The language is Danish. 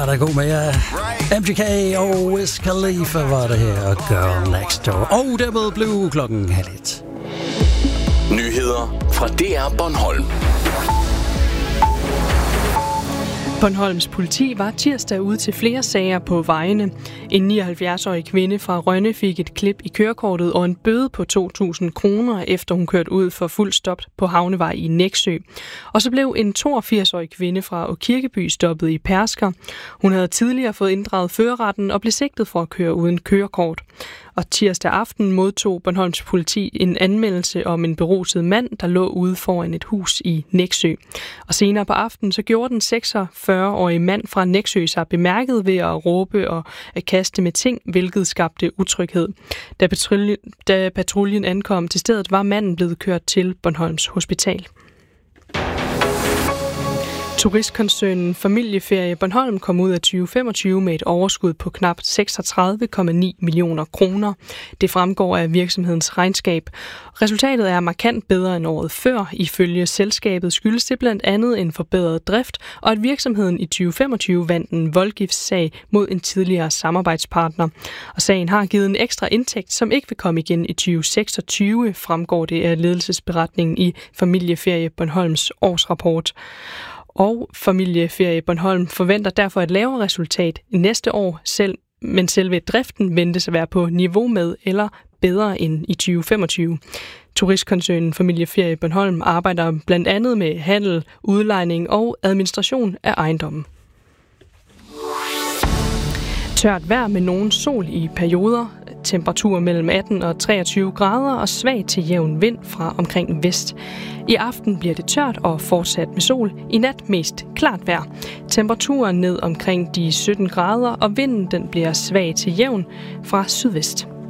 Der er god med jer. MGK og Wiz Khalifa var det her, og Girl Next Door. Og dermed blev klokken 1:30. Nyheder fra DR Bornholm. Bornholms politi var tirsdag ude til flere sager på vejene. En 79-årig kvinde fra Rønne fik et klip i kørekortet og en bøde på 2.000 kroner, efter hun kørte ud for fuld stop på Havnevej i Nexø. Og så blev en 82-årig kvinde fra Aakirkeby stoppet i Persker. Hun havde tidligere fået inddraget førerretten og blev sigtet for at køre uden kørekort. Og tirsdag aften modtog Bornholms politi en anmeldelse om en beruset mand, der lå ude foran et hus i Nexø. Og senere på aftenen så gjorde den 46-årige mand fra Nexø sig bemærket ved at råbe og at kaste med ting, hvilket skabte utryghed. Da patruljen ankom til stedet, var manden blevet kørt til Bornholms Hospital. Turistkoncernen Familieferie Bornholm kom ud af 2025 med et overskud på knap 36,9 millioner kroner. Det fremgår af virksomhedens regnskab. Resultatet er markant bedre end året før. Ifølge selskabet skyldes det blandt andet en forbedret drift, og at virksomheden i 2025 vandt en voldgiftssag mod en tidligere samarbejdspartner. Og sagen har givet en ekstra indtægt, som ikke vil komme igen i 2026, fremgår det af ledelsesberetningen i Familieferie Bornholms årsrapport. Og Familieferie Bornholm forventer derfor et lavere resultat i næste år, men selve driften ventes at være på niveau med eller bedre end i 2025. Turistkoncernen Familieferie Bornholm arbejder blandt andet med handel, udlejning og administration af ejendommen. Tørt vejr med nogen sol i perioder, temperatur mellem 18 og 23 grader og svag til jævn vind fra omkring vest. I aften bliver det tørt og fortsat med sol. I nat mest klart vejr. Temperaturen ned omkring de 17 grader, og vinden den bliver svag til jævn fra sydvest.